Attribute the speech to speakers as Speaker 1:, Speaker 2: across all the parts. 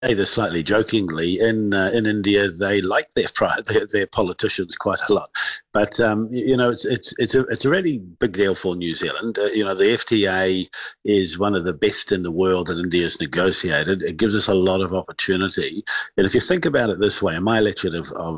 Speaker 1: say this slightly jokingly, in India they like their politicians quite a lot, but it's a really big deal for New Zealand. The FTA is one of the best in the world that India's negotiated. It gives us a lot of opportunity, and if you think about it this way, in my electorate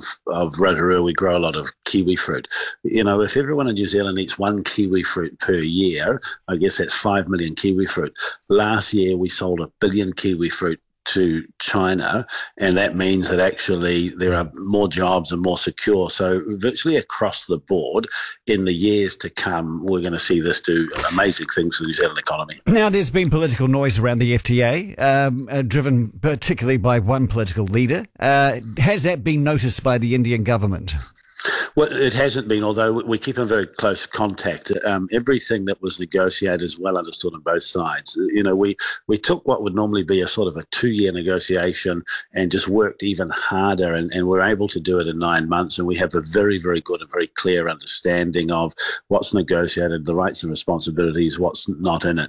Speaker 1: of Rotorua, we grow a lot of kiwi fruit. If everyone in New Zealand eats one kiwi fruit per year, I guess that's 5 million kiwi fruit. Last year we sold 1 billion kiwi fruit to China, and that means that actually there are more jobs and more secure. So virtually across the board, in the years to come, we're going to see this do amazing things for the New Zealand economy.
Speaker 2: Now, there's been political noise around the FTA, driven particularly by one political leader. Has that been noticed by the Indian government?
Speaker 1: Well, it hasn't been, although we keep in very close contact. Everything that was negotiated is well understood on both sides. We took what would normally be a sort of a 2-year negotiation and just worked even harder, and we're able to do it in 9 months. And we have a very, very good and very clear understanding of what's negotiated, the rights and responsibilities, what's not in it.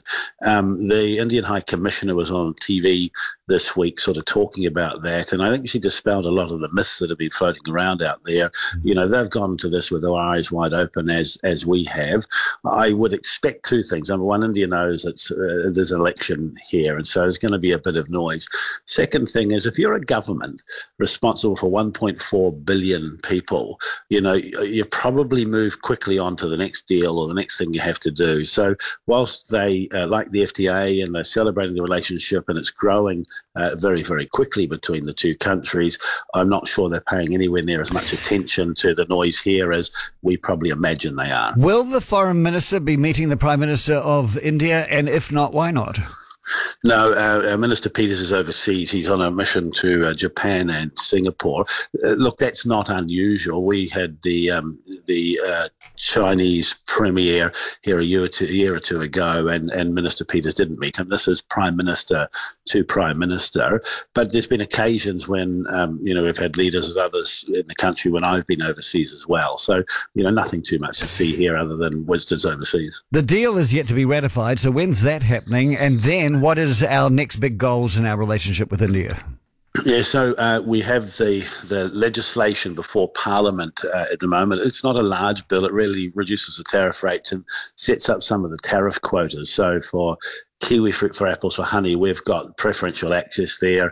Speaker 1: The Indian High Commissioner was on TV this week sort of talking about that, and I think she dispelled a lot of the myths that have been floating around out there. They've gone to this with their eyes wide open, as we have. I would expect two things. Number one, India knows there's an election here, and so there's going to be a bit of noise. Second thing is, if you're a government responsible for 1.4 billion people, you probably move quickly on to the next deal or the next thing you have to do. So whilst they like the FTA and they're celebrating the relationship and it's growing very, very quickly between the two countries, I'm not sure they're paying anywhere near as much attention to the noise here as we probably imagine they are.
Speaker 2: Will the Foreign Minister be meeting the Prime Minister of India, and if not, why not?
Speaker 1: No, our Minister Peters is overseas. He's on a mission to Japan and Singapore. Look, that's not unusual. We had the Chinese Premier here a year or two ago, and Minister Peters didn't meet him. This is Prime Minister to Prime Minister. But there's been occasions when, we've had leaders as others in the country when I've been overseas as well. So, nothing too much to see here other than Wisdom's overseas.
Speaker 2: The deal is yet to be ratified, so when's that happening? And then what is our next big goals in our relationship with India?
Speaker 1: Yeah, so we have the legislation before Parliament at the moment. It's not a large bill. It really reduces the tariff rates and sets up some of the tariff quotas. So for kiwi fruit, for apples, for honey, we've got preferential access there,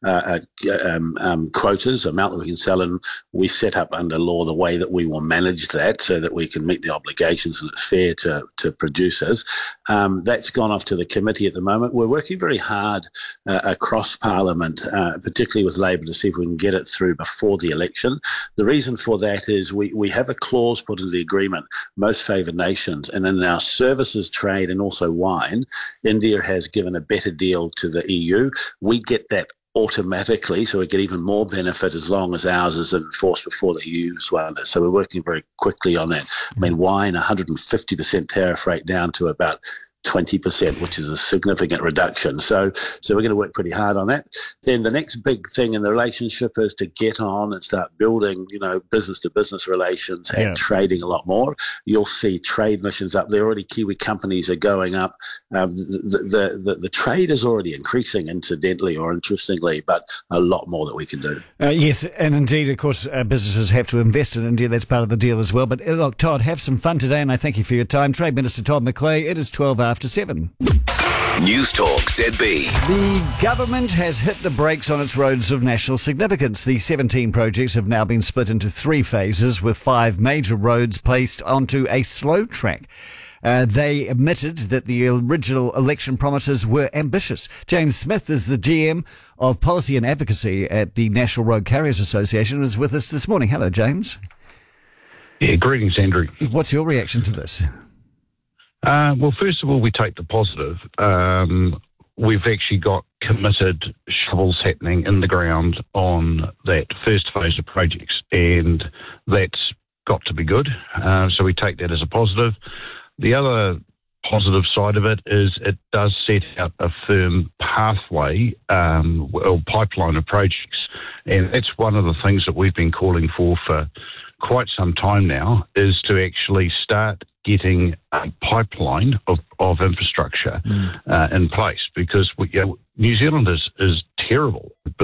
Speaker 1: quotas, amount that we can sell, and we set up under law the way that we will manage that so that we can meet the obligations and it's fair to producers. That's gone off to the committee at the moment. We're working very hard across Parliament, particularly with Labor, to see if we can get it through before the election. The reason for that is we have a clause put into the agreement, most favoured nations, and in our services trade and also wine, India has given a better deal to the EU. We get that automatically, so we get even more benefit as long as ours is enforced before the EU as well. So we're working very quickly on that. I mean, wine, 150% tariff rate down to about 20%, which is a significant reduction. So we're going to work pretty hard on that. Then the next big thing in the relationship is to get on and start building, business to business relations and trading a lot more. You'll see trade missions up there. Already Kiwi companies are going up. The trade is already increasing, incidentally or interestingly, but a lot more that we can do.
Speaker 2: Yes, and indeed, of course, businesses have to invest in India. That's part of the deal as well. But look, Todd, have some fun today, and I thank you for your time. Trade Minister Todd McClay. It is 12 after 7.
Speaker 3: News Talk ZB.
Speaker 2: The government has hit the brakes on its roads of national significance. The 17 projects have now been split into 3 phases, with 5 major roads placed onto a slow track. They admitted that the original election promises were ambitious. James Smith is the GM of Policy and Advocacy at the National Road Carriers Association and is with us this morning. Hello, James.
Speaker 4: Yeah, greetings, Andrew.
Speaker 2: What's your reaction to this?
Speaker 4: Well, first of all, we take the positive. We've actually got committed shovels happening in the ground on that first phase of projects, and that's got to be good. So we take that as a positive. The other positive side of it is it does set out a firm pathway or pipeline of projects, and that's one of the things that we've been calling for quite some time now, is to actually start getting a pipeline of infrastructure in place, because New Zealand is terrible